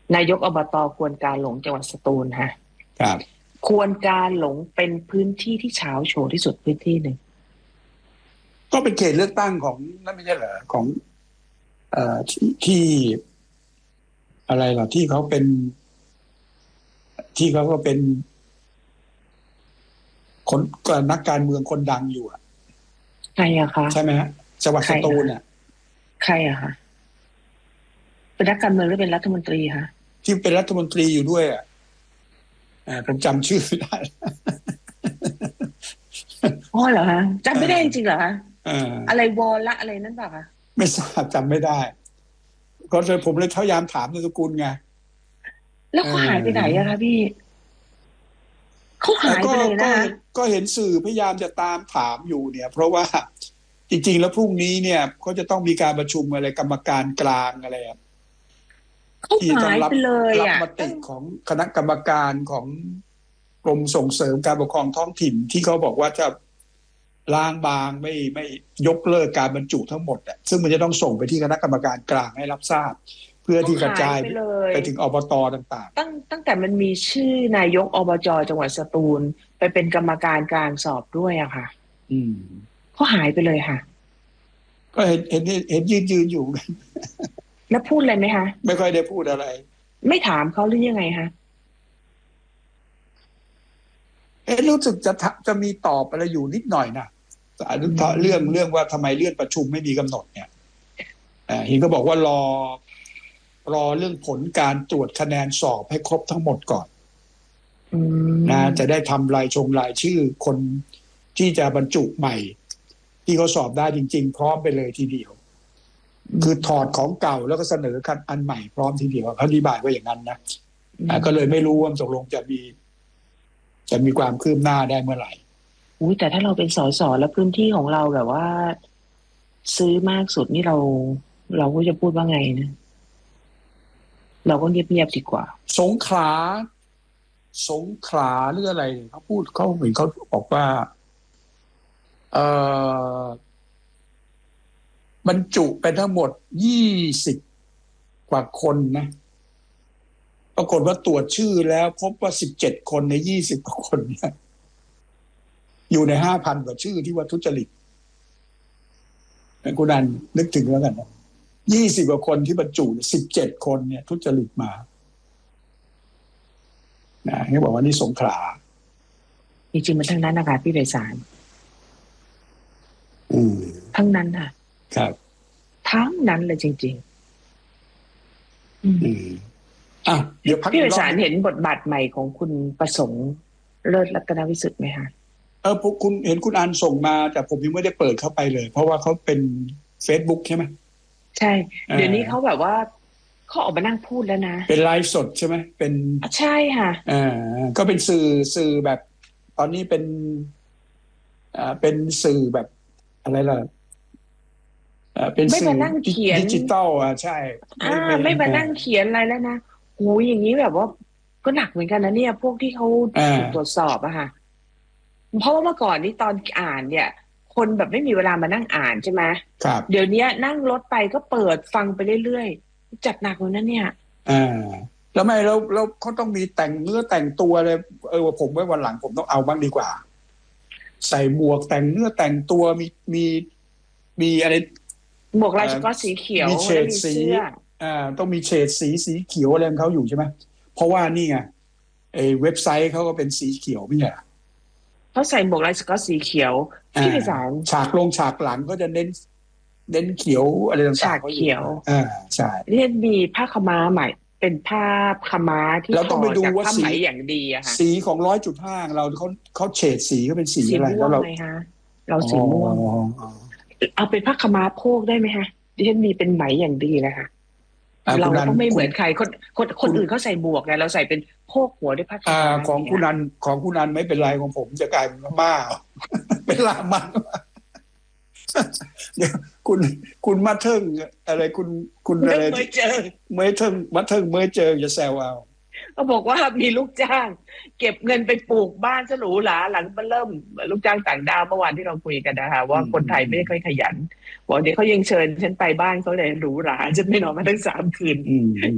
นายกอบต.ควนกาหลงจังหวัดสตูลฮะครับควนกาหลงเป็นพื้นที่ที่เฉาโฉที่สุดพื้นที่หนึ่งก็เป็นเขตเลือกตั้งของนั่นไม่ใช่เหรอของที่อะไรเหรอที่เขาเป็นที่เขาก็เป็นคนนักการเมืองคนดังอยู่อ่ะใครอะคะใช่ไหมฮะจังหวัดสตูลอ่ะใครอะคะเป็นนักการเมืองหรือเป็นรัฐมนตรีคะที่เป็นรัฐมนตรีอยู่ด้วยอ่ะผมจำชื่อไม่ได้อ๋อเหรอฮะจำไม่ได้จริงๆเหรอคะเอออะไรวอละอะไรนั่นเปล่าคะไม่ทราบจำไม่ได้ก็เลยผมเลยพยายามถามนามสกุลไงแล้วเเขาหายไปไหนอออะคะพี่เขาหายก็ไปเลยก็นะคะก็เห็นสื่อพยายามจะตามถามอยู่เนี่ย เพราะว่าจริงๆแล้วพรุ่งนี้เนี่ยเขาจะต้องมีการประชุมอะไรกรรมการกลางอะไรเขาที่ต้องหายไปเลยรับอะมตั้งติของคณะกรรมการของกรมส่งเสริมการปกครองท้องถิ่นที่เขาบอกว่าจะล้างบางไม่ยกเลิกการบรรจุทั้งหมดอ่ะซึ่งมันจะต้องส่งไปที่คณะกรรมการกลางให้รับทราบเพื่อเขาที่กระหายจายไปเลยไปถึงอบตต่างตั้งแต่มันมีชื่อนายกอบจ.จังหวัดสตูลไปเป็นกรรมการกลางสอบด้วยอะค่ะๆเขาหายไปเลยค่ะก็เห็นยืนอยู่แล้วพูดอะไรไหมคะไม่ค่อยได้พูดอะไรไม่ถามเขาหรือยังไงคะรู้สึกจะมีตอบอะไรอยู่นิดหน่อยนะเรื่องว่าทำไมเลื่อนประชุมไม่มีกำหนดเนี่ยเห็นก็บอกว่ารอเรื่องผลการตรวจคะแนนสอบให้ครบทั้งหมดก่อนนะจะได้ทำรายชื่อคนที่จะบรรจุใหม่ที่เขาสอบได้จริงๆพร้อมไปเลยทีเดียวคือถอดของเก่าแล้วก็เสนออันใหม่พร้อมทีเดียวเขาอธิบายว่าอย่างนั้นนะก็เลยไม่รู้ว่าตกลงจะมีความคืบหน้าได้เมื่อไหร่อุ้ยแต่ถ้าเราเป็นสสแล้วพื้นที่ของเราแบบว่าซื้อมากสุดนี่เราก็จะพูดว่าไงนะเราก็เงียบๆดีกว่าสงขลาหรืออะไรเขาพูดเขาเหมือนเขาบอกว่าเอ่อบรรจุไปทั้งหมด20กว่าคนนะปรากฏว่าตรวจชื่อแล้วพบว่า17คนใน20กว่าคนเนี่ยอยู่ใน5,000กว่าชื่อที่ว่าทุจริตคุณนันนึกถึงแล้วกันนะ20กว่าคนที่บรรจุ17คนเนี่ยทุจริตมาเขาบอกว่านี่สงขลาจริงๆมันทั้งนั้นนะคะพี่ไพศาลทั้งนั้นค่ะครับทั้งนั้นเลยจริงเดี๋ยวพี่ไพศาลเห็นบทบาทใหม่ของคุณประสงค์เลิศรัตนวิสุทธิ์ไหมคะคุณเห็นคุณอันส่งมาแต่ผมยังไม่ได้เปิดเข้าไปเลยเพราะว่าเขาเป็น Facebook ใช่ไหมใช่เดี๋ยวนี้เขาแบบว่าเขาออกมานั่งพูดแล้วนะเป็นไลฟ์สดใช่ไหมเป็นใช่ค่ะก็เป็นสื่อแบบตอนนี้เป็นสื่อแบบอะไรล่ะเป็นไม่สื่อมานั่งเขียนดิจิตอลใช่ไม่มานั่งเขียนอะไรแล้วนะโหอย่างนี้แบบว่าก็หนักเหมือนกันนะเนี่ยพวกที่เขาถูกตรวจสอบอะค่ะเพราะว่าเมื่อก่อนนี้ตอนอ่านเนี่ยคนแบบไม่มีเวลามานั่งอ่านใช่ไหมครับเดี๋ยวนี้นั่งรถไปก็เปิดฟังไปเรื่อยๆจัดหนักเลยนะเนี่ยแล้วไม่แล้วเขาต้องมีแต่งเนื้อแต่งตัวเลยผมไว้วันหลังผมต้องเอาบ้างดีกว่าใส่หมวกแต่งเนื้อแต่งตัวมีอะไรหมวกลายเฉพาะสีเขียวมีเฉดสีต้องมีเฉดสีเขียวอะไรของเขาอยู่ใช่ไหมเพราะว่านี่ไงเว็บไซต์เขาก็เป็นสีเขียวไม่ใช่เขาใส่หมวกลายเฉพาะสีเขียวที่เป็นสารฉากหลังก็จะเน้นเขียวอะไรต่างๆฉากเขียวใช่เรียนมีผ้าขม้าใหม่เป็นผ้าขม้าที่เราต้องไปดูว่าสีอย่างดีอะค่ะสีของ100.5เราเขาเฉดสีก็เป็นสีอะไรแล้วเราไงคะเราสีม่วงเอาเป็นผ้าขม้าโพกได้ไหมคะดิฉันมีเป็นไหมอย่างดีนะคะเราก็ไม่เหมือนใครคนอื่นเขาใส่บวกไงเราใส่เป็นโพกหัวด้วยผ้าขม้าของคุณนันไม่เป็นไรของผมจะกลายเป็นม่าเป็นลามันเดี๋ยวคุณมาเทิงอะไรคุณอะไรเมื่อเจอเมื่อเทิงมาเทิงเมื่อเจอจะแซวเอาเขาบอกว่ามีลูกจ้างเก็บเงินไปปลูกบ้านซะหรูหราหลังมันเริ่มลูกจ้างต่างดาวเมื่อวานที่เราคุยกันนะคะว่าคนไทยไม่ค่อยขยันบอกเดี๋ยวเขายังเชิญฉันไปบ้านเขาเลยหรูหราฉันไม่นอนมาตั้ง3 คืน